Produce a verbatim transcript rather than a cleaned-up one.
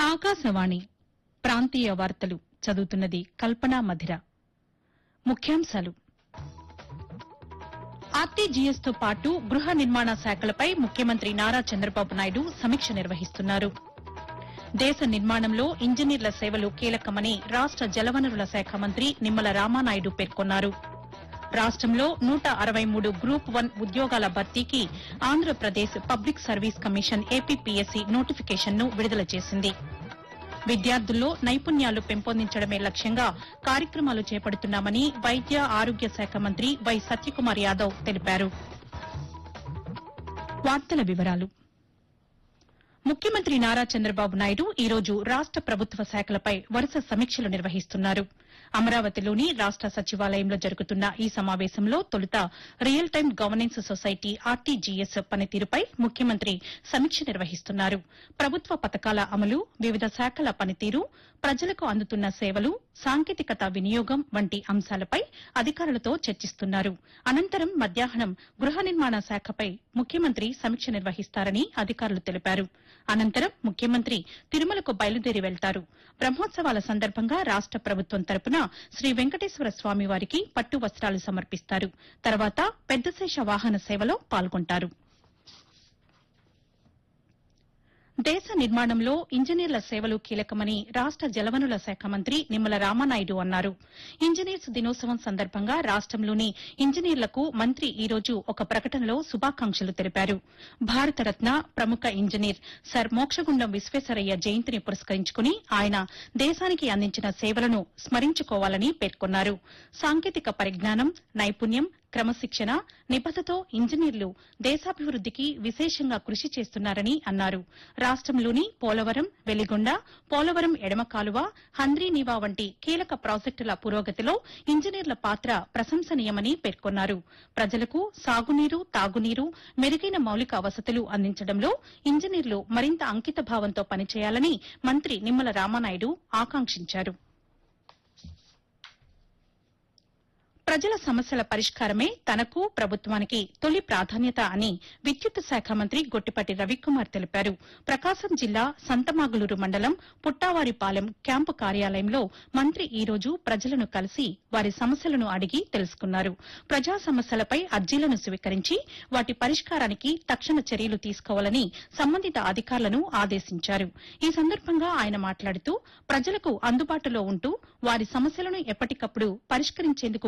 ఆకాశవాణి ప్రాంతీయ వార్తలు చదువుతున్నది కల్పనా మధిర. ముఖ్యాంశాలు: ఆర్టీజీఎస్ తో పాటు గృహ నిర్మాణ శాఖలపై ముఖ్యమంత్రి నారా చంద్రబాబు నాయుడు సమీక్ష నిర్వహిస్తున్నారు. దేశ నిర్మాణంలో ఇంజనీర్ల సేవలు కీలకమని రాష్ట జలవనరుల శాఖ మంత్రి నిమ్మల రామానాయుడు పేర్కొన్నారు. రాష్టంలో నూట అరవై మూడు గ్రూప్ వన్ ఉద్యోగాల భర్తీకి Andhra Pradesh public service commission APPSC నోటిఫికేషన్ను విడుదల చేసింది. విద్యార్థుల్లో నైపుణ్యాలు పెంపొందించడమే లక్ష్యంగా కార్యక్రమాలు చేపడుతున్నామని వైద్య ఆరోగ్య శాఖ మంత్రి వై సత్యకుమార్ యాదవ్ తెలిపారు. వార్తల వివరాలు: ముఖ్యమంత్రి నారా చంద్రబాబు నాయుడు ఈ రోజు రాష్ట ప్రభుత్వ శాఖలపై వరుస సమీక్షలు నిర్వహిస్తున్నారు. అమరావతిలోని రాష్ట సచివాలయంలో జరుగుతున్న ఈ సమావేశంలో తొలుత real time governance society RTGS పనితీరుపై ముఖ్యమంత్రి సమీక్ష నిర్వహిస్తున్నారు. ప్రభుత్వ పథకాల అమలు, వివిధ శాఖల పనితీరు, ప్రజలకు అందుతున్న సేవలు, సాంకేతికత వినియోగం వంటి అంశాలపై అధికారులతో చర్చిస్తున్నారు. అనంతరం మధ్యాహ్నం గృహ నిర్మాణ శాఖపై ముఖ్యమంత్రి సమీక్ష నిర్వహిస్తారని అధికారులు తెలిపారు. అనంతరం ముఖ్యమంత్రి తిరుమలకు బయలుదేరి వెళ్తారు. బ్రహ్మోత్సవాల సందర్భంగా రాష్ట ప్రభుత్వం తరపున శ్రీ వెంకటేశ్వర స్వామి వారికి పట్టు వస్త్రాలు సమర్పిస్తారు. తర్వాత పెద్దశేష వాహన సేవలో పాల్గొంటారు. దేశ నిర్మాణంలో ఇంజనీర్ల సేవలు కీలకమని రాష్ట జలవనరుల శాఖ మంత్రి నిమ్మల రామానాయుడు అన్నారు. ఇంజనీర్స్ దినోత్సవం సందర్భంగా రాష్టంలోని ఇంజనీర్లకు మంత్రి ఈ రోజు ఒక ప్రకటనలో శుభాకాంక్షలు తెలిపారు. భారతరత్న ప్రముఖ ఇంజనీర్ సర్ మోక్షగుండం విశ్వేశ్వరయ్య జయంతిని పురస్కరించుకుని ఆయన దేశానికి అందించిన సేవలను స్మరించుకోవాలని పేర్కొన్నారు. సాంకేతిక పరిజ్ఞానం, నైపుణ్యం, క్రమశిక్షణ, నిబద్దతతో ఇంజనీర్లు దేశాభివృద్దికి విశేషంగా కృషి చేస్తున్నారని అన్నారు. రాష్టంలోని పోలవరం, వెలిగొండ, పోలవరం ఎడమ కాలువ, హంద్రీనీవా వంటి కీలక ప్రాజెక్టుల పురోగతిలో ఇంజనీర్ల పాత్ర ప్రశంసనీయమని పేర్కొన్నారు. ప్రజలకు సాగునీరు, తాగునీరు, మెరుగైన మౌలిక వసతులు అందించడంలో ఇంజనీర్లు మరింత అంకితభావంతో పనిచేయాలని మంత్రి నిమ్మల రామానాయుడు ఆకాంక్షించారు. ప్రజల సమస్యల పరిష్కారమే తనకు, ప్రభుత్వానికి తొలి ప్రాధాన్యత అని విద్యుత్ శాఖ మంత్రి గొట్టిపాటి రవికుమార్ తెలిపారు. ప్రకాశం జిల్లా సంతమాగులూరు మండలం పుట్టావారిపాలెం క్యాంపు కార్యాలయంలో మంత్రి ఈ రోజు ప్రజలను కలిసి వారి సమస్యలను అడిగి తెలుసుకున్నారు. ప్రజా సమస్యలపై అర్జీలను స్వీకరించి వాటి పరిష్కారానికి తక్షణ చర్యలు తీసుకోవాలని సంబంధిత అధికారులను ఆదేశించారు. ఈ సందర్భంగా ఆయన మాట్లాడుతూ ప్రజలకు అందుబాటులో ఉంటూ వారి సమస్యలను ఎప్పటికప్పుడు పరిష్కరించేందుకు